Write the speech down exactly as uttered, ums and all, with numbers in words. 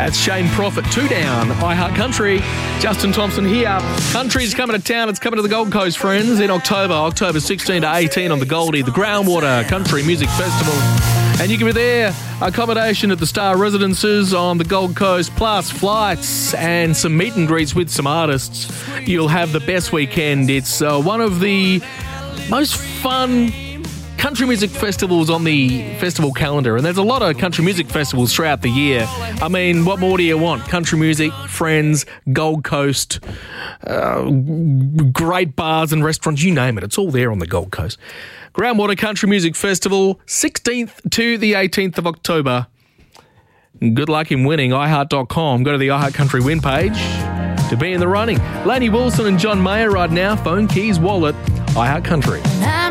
That's Shane Prophet, two down. I Heart Country. Justin Thompson here. Country's coming to town. It's coming to the Gold Coast, friends, in October, October sixteenth to eighteenth on the Goldie, the Groundwater Country Music Festival. And you can be there. Accommodation at the Star Residences on the Gold Coast, plus flights and some meet and greets with some artists. You'll have the best weekend. It's uh, one of the most fun country music festivals on the festival calendar, and there's a lot of country music festivals throughout the year. I mean, what more do you want? Country music, friends, Gold Coast, uh, great bars and restaurants, you name it. It's all there on the Gold Coast. Groundwater Country Music Festival, sixteenth to the eighteenth of October. Good luck in winning. i heart dot com. Go to the iHeart Country win page to be in the running. Lainey Wilson and John Mayer right now. Phone, keys, wallet, iHeart Country.